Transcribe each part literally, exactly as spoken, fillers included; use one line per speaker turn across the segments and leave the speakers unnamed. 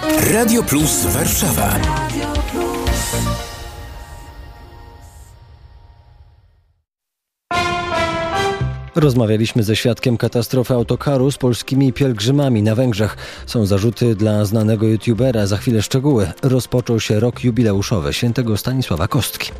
Radio Plus Warszawa.
Rozmawialiśmy ze świadkiem katastrofy autokaru z polskimi pielgrzymami na Węgrzech. Są zarzuty dla znanego youtubera. Za chwilę szczegóły. Rozpoczął się rok jubileuszowy świętego Stanisława Kostki.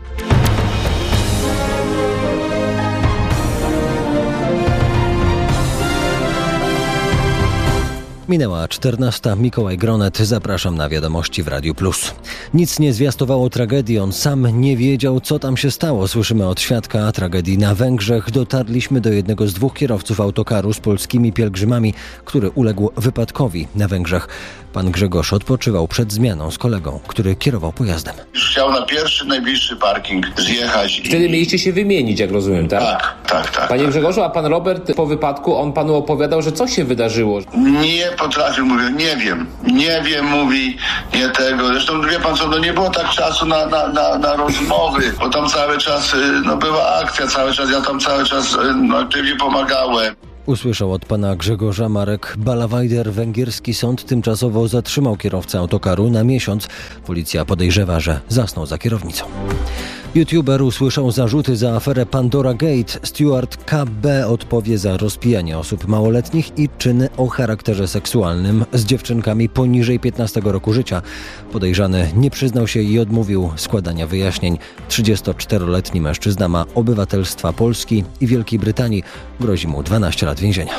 Minęła czternasta. Mikołaj Gronet. Zapraszam na wiadomości w Radiu Plus. Nic nie zwiastowało tragedii. On sam nie wiedział, co tam się stało. Słyszymy od świadka tragedii na Węgrzech. Dotarliśmy do jednego z dwóch kierowców autokaru z polskimi pielgrzymami, który uległ wypadkowi na Węgrzech. Pan Grzegorz odpoczywał przed zmianą z kolegą, który kierował pojazdem.
Chciał na pierwszy, najbliższy parking zjechać.
Wtedy
i...
mieliście się wymienić, jak rozumiem, tak?
Tak, tak, tak.
Panie
tak.
Grzegorzu, a pan Robert po wypadku, on panu opowiadał, że co się wydarzyło?
Nie potrafił, mówię, nie wiem, nie wiem, mówi, nie tego. Zresztą wie pan co, no nie było tak czasu na, na, na, na rozmowy, bo tam cały czas, no była akcja cały czas, ja tam cały czas no, aktywnie pomagałem.
Usłyszał od pana Grzegorza Marek Balawajder. Węgierski sąd tymczasowo zatrzymał kierowcę autokaru na miesiąc. Policja podejrzewa, że zasnął za kierownicą. YouTuber usłyszał zarzuty za aferę Pandora Gate. Stuart K B odpowie za rozpijanie osób małoletnich i czyny o charakterze seksualnym z dziewczynkami poniżej piętnastego roku życia. Podejrzany nie przyznał się i odmówił składania wyjaśnień. trzydziestoczteroletni mężczyzna ma obywatelstwa Polski i Wielkiej Brytanii. Grozi mu dwanaście lat więzienia.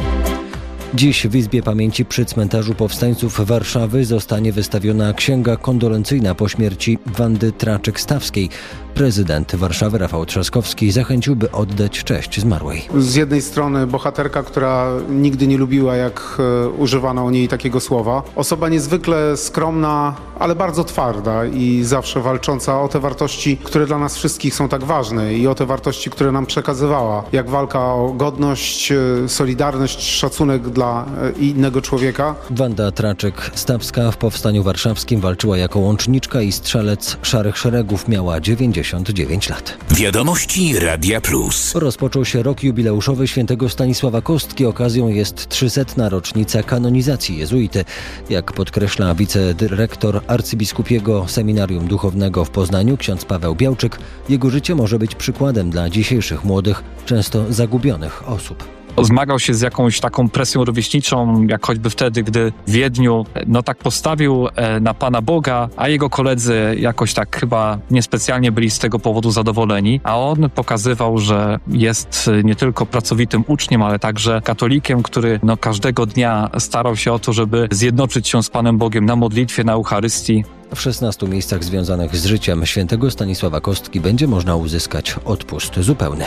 Dziś w Izbie Pamięci przy Cmentarzu Powstańców Warszawy zostanie wystawiona księga kondolencyjna po śmierci Wandy Traczyk-Stawskiej. Prezydent Warszawy Rafał Trzaskowski zachęcił, by oddać cześć zmarłej.
Z jednej strony bohaterka, która nigdy nie lubiła, jak używano o niej takiego słowa. Osoba niezwykle skromna, ale bardzo twarda i zawsze walcząca o te wartości, które dla nas wszystkich są tak ważne i o te wartości, które nam przekazywała. Jak walka o godność, solidarność, szacunek dla innego człowieka.
Wanda Traczyk-Stawska w Powstaniu Warszawskim walczyła jako łączniczka i strzelec Szarych Szeregów. Miała dziewięćdziesiąt dziewięć lat.
Wiadomości Radia Plus.
Rozpoczął się rok jubileuszowy świętego Stanisława Kostki. Okazją jest trzysetna rocznica kanonizacji jezuity. Jak podkreśla wicedyrektor arcybiskupiego Seminarium Duchownego w Poznaniu ksiądz Paweł Białczyk, jego życie może być przykładem dla dzisiejszych młodych, często zagubionych osób.
Zmagał się z jakąś taką presją rówieśniczą, jak choćby wtedy, gdy w Wiedniu no tak postawił na Pana Boga, a jego koledzy jakoś tak chyba niespecjalnie byli z tego powodu zadowoleni, a on pokazywał, że jest nie tylko pracowitym uczniem, ale także katolikiem, który no każdego dnia starał się o to, żeby zjednoczyć się z Panem Bogiem na modlitwie, na Eucharystii.
W szesnastu miejscach związanych z życiem świętego Stanisława Kostki będzie można uzyskać odpust zupełny.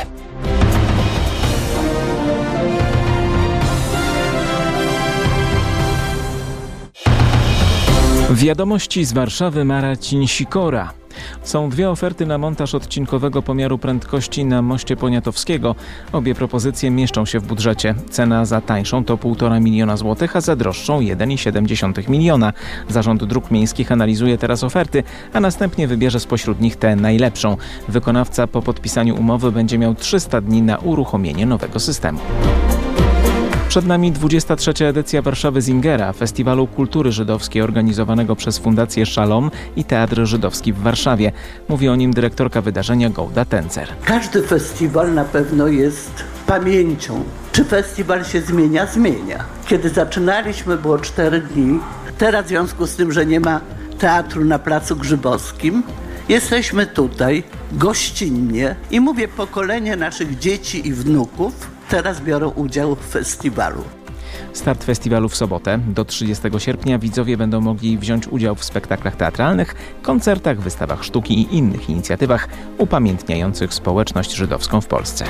Wiadomości z Warszawy, Marcin Sikora. Są dwie oferty na montaż odcinkowego pomiaru prędkości na moście Poniatowskiego. Obie propozycje mieszczą się w budżecie. Cena za tańszą to półtora miliona złotych, a za droższą jeden i siedem dziesiątych miliona. Zarząd Dróg Miejskich analizuje teraz oferty, a następnie wybierze spośród nich tę najlepszą. Wykonawca po podpisaniu umowy będzie miał trzysta dni na uruchomienie nowego systemu. Przed nami dwudziesta trzecia edycja Warszawy Zingera, festiwalu kultury żydowskiej organizowanego przez Fundację Szalom i Teatr Żydowski w Warszawie. Mówi o nim dyrektorka wydarzenia Gołda Tencer.
Każdy festiwal na pewno jest pamięcią. Czy festiwal się zmienia? Zmienia. Kiedy zaczynaliśmy, było cztery dni. Teraz w związku z tym, że nie ma teatru na Placu Grzybowskim, jesteśmy tutaj gościnnie i mówię, pokolenie naszych dzieci i wnuków teraz biorą udział w festiwalu.
Start festiwalu w sobotę. Do trzydziestego sierpnia widzowie będą mogli wziąć udział w spektaklach teatralnych, koncertach, wystawach sztuki i innych inicjatywach upamiętniających społeczność żydowską w Polsce.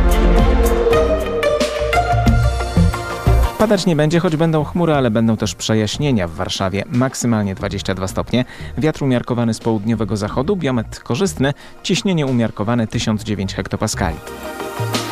Padać nie będzie, choć będą chmury, ale będą też przejaśnienia w Warszawie. Maksymalnie dwadzieścia dwa stopnie. Wiatr umiarkowany z południowego zachodu, biometr korzystny, ciśnienie umiarkowane tysiąc dziewięć hektopaskali.